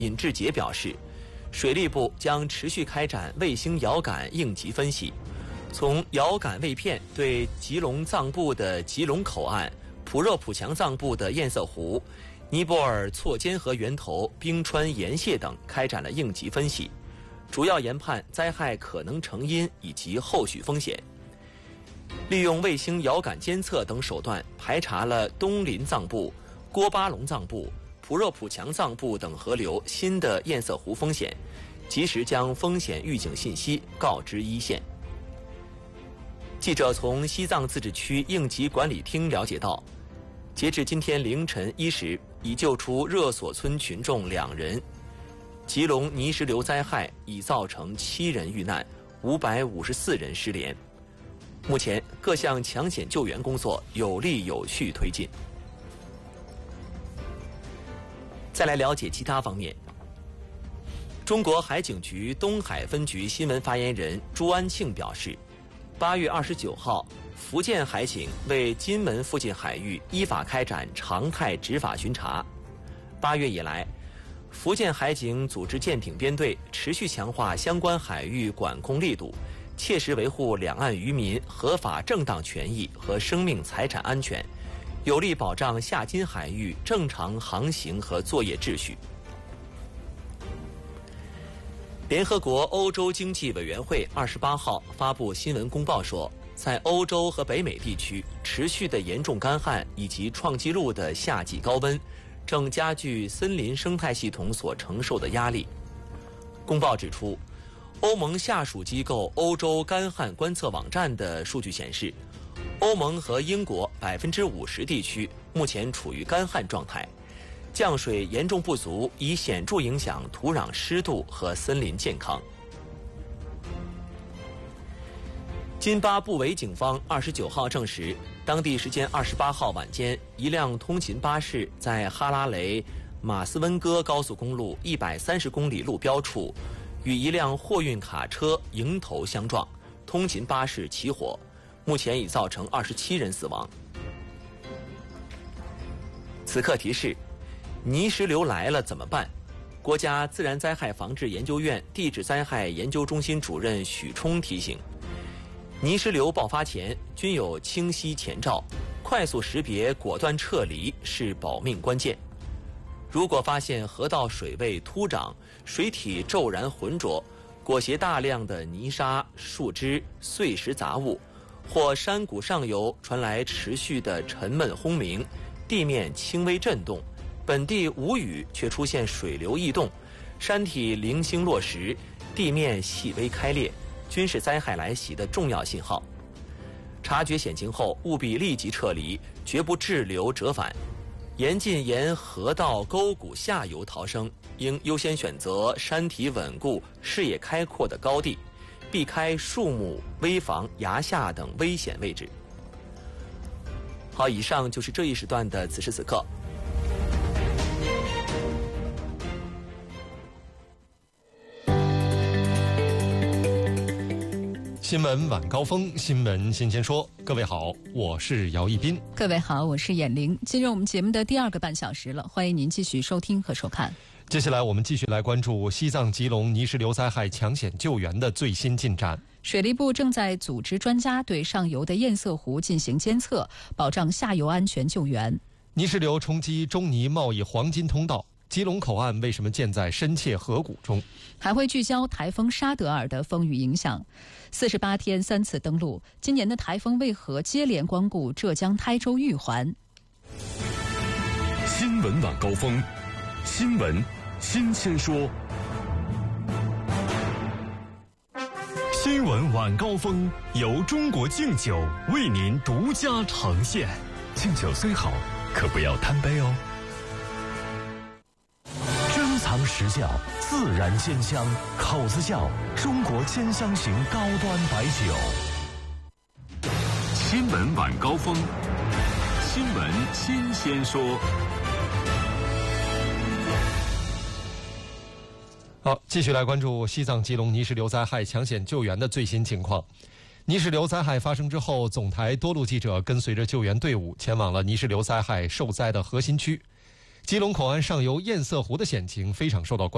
尹志杰表示，水利部将持续开展卫星遥感应急分析，从遥感卫片对吉隆藏布的吉隆口岸、普热普强藏布的堰塞湖、尼泊尔错尖河源头冰川岩屑等开展了应急分析，主要研判灾害可能成因以及后续风险。利用卫星遥感监测等手段，排查了东林藏布、郭巴隆藏布、普热普强藏布等河流新的堰塞湖风险，及时将风险预警信息告知一线。记者从西藏自治区应急管理厅了解到，截至今天凌晨1时，已救出热索村群众2人。吉隆泥石流灾害已造成7人遇难，554人失联。目前各项抢险救援工作有力有序推进。再来了解其他方面。中国海警局东海分局新闻发言人朱安庆表示，8月29号，福建海警为金门附近海域依法开展常态执法巡查。8月以来，福建海警组织舰艇编队，持续强化相关海域管控力度，切实维护两岸渔民合法正当权益和生命财产安全，有力保障下金海域正常航行和作业秩序。联合国欧洲经济委员会28号发布新闻公报说，在欧洲和北美地区，持续的严重干旱以及创纪录的夏季高温，正加剧森林生态系统所承受的压力。公报指出，欧盟下属机构欧洲干旱观测网站的数据显示，欧盟和英国50%地区目前处于干旱状态，降水严重不足，已显著影响土壤湿度和森林健康。津巴布韦警方29号证实，当地时间28号晚间，一辆通勤巴士在哈拉雷马斯温哥高速公路130公里路标处与一辆货运卡车迎头相撞，通勤巴士起火，目前已造成27人死亡。此刻提示：泥石流来了怎么办？国家自然灾害防治研究院地质灾害研究中心主任许冲提醒，泥石流爆发前均有清晰前兆，快速识别果断撤离是保命关键。如果发现河道水位突涨，水体骤然浑浊，裹挟大量的泥沙、树枝、碎石杂物，或山谷上游传来持续的沉闷轰鸣，地面轻微震动，本地无雨却出现水流异动，山体零星落石，地面细微开裂，均是灾害来袭的重要信号。察觉险情后，务必立即撤离，绝不滞留折返。严禁沿河道沟谷下游逃生，应优先选择山体稳固、视野开阔的高地，避开树木、危房、崖下等危险位置。好，以上就是这一时段的此时此刻。 新闻晚高峰，新闻新鲜说。各位好，我是姚一斌。 各位好，我是闫玲。进入我们节目的第2个半小时了，欢迎您继续收听和收看。 接下来我们继续来关注西藏吉隆泥石流灾害抢险救援的最新进展。 水利部正在组织专家对上游的堰塞湖进行监测，保障下游安全救援。 泥石流冲击中尼贸易黄金通道，吉隆口岸为什么建在深切河谷中？ 还会聚焦台风沙德尔的风雨影响。48天3次登陆，今年的台风为何接连光顾浙江台州玉环？ 新闻晚高峰，新闻新鲜说。新闻晚高峰由中国敬酒为您独家呈现。敬酒虽好，可不要贪杯哦。珍藏实窖，自然鲜香，口子窖，中国兼香型高端白酒。新闻晚高峰，新闻新鲜说。 好，继续来关注西藏吉隆泥石流灾害抢险救援的最新情况。泥石流灾害发生之后，总台多路记者跟随着救援队伍前往了泥石流灾害受灾的核心区。吉隆口岸上游堰塞湖的险情非常受到关注。